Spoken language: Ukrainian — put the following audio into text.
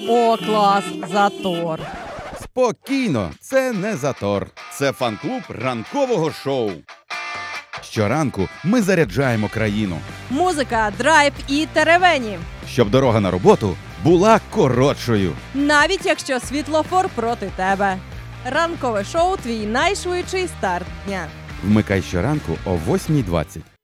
О, клас, затор. Спокійно, це не затор. Це фан-клуб ранкового шоу. Щоранку ми заряджаємо країну, Музика, драйв і теревені. щоб дорога на роботу була коротшою. Навіть якщо світлофор проти тебе. Ранкове шоу – твій найшвидший старт дня. Вмикай щоранку о 8:20.